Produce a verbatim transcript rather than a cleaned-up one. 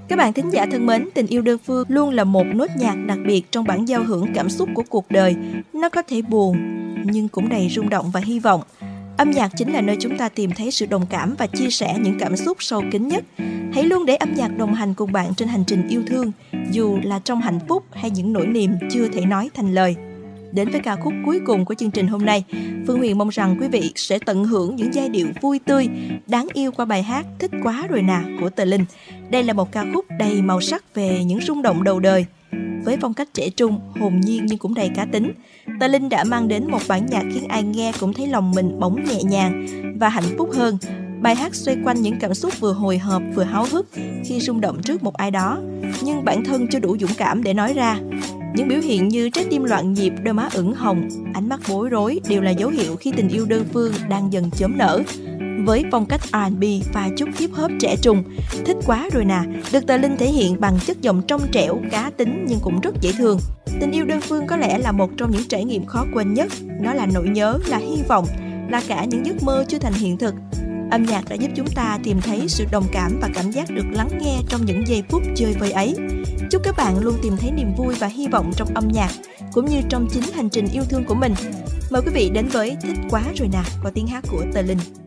Các bạn thính giả thân mến, Tình yêu đơn phương luôn là một nốt nhạc đặc biệt trong bản giao hưởng cảm xúc của cuộc đời. Nó có thể buồn, nhưng cũng đầy rung động và hy vọng. Âm nhạc chính là nơi chúng ta tìm thấy sự đồng cảm và chia sẻ những cảm xúc sâu kín nhất. Hãy luôn để âm nhạc đồng hành cùng bạn trên hành trình yêu thương, dù là trong hạnh phúc hay những nỗi niềm chưa thể nói thành lời. Đến với ca khúc cuối cùng của chương trình hôm nay, Phương Huyền mong rằng quý vị sẽ tận hưởng những giai điệu vui tươi, đáng yêu qua bài hát Thích Quá Rồi Nà của Tờ Linh. Đây là một ca khúc đầy màu sắc về những rung động đầu đời. Với phong cách trẻ trung, hồn nhiên nhưng cũng đầy cá tính, Tờ Linh đã mang đến một bản nhạc khiến ai nghe cũng thấy lòng mình bỗng nhẹ nhàng và hạnh phúc hơn. Bài hát xoay quanh những cảm xúc vừa hồi hộp vừa háo hức khi rung động trước một ai đó, nhưng bản thân chưa đủ dũng cảm để nói ra. Những biểu hiện như trái tim loạn nhịp, đôi má ửng hồng, ánh mắt bối rối đều là dấu hiệu khi tình yêu đơn phương đang dần chớm nở. Với phong cách R and B và chút hip hop trẻ trung, Thích Quá Rồi Nà được Tờ Linh thể hiện bằng chất giọng trong trẻo, cá tính nhưng cũng rất dễ thương. Tình yêu đơn phương có lẽ là một trong những trải nghiệm khó quên nhất. Nó là nỗi nhớ, là hy vọng, là cả những giấc mơ chưa thành hiện thực. Âm nhạc đã giúp chúng ta tìm thấy sự đồng cảm và cảm giác được lắng nghe trong những giây phút chơi vơi ấy. Chúc các bạn luôn tìm thấy niềm vui và hy vọng trong âm nhạc, cũng như trong chính hành trình yêu thương của mình. Mời quý vị đến với Thích Quá Rồi Nà qua tiếng hát của Tờ Linh.